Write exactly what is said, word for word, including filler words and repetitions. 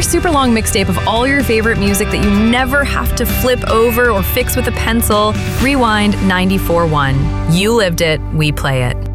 super long mixtape of all your favorite music that you never have to flip over or fix with a pencil, Rewind ninety-four point one. You lived it, we play it.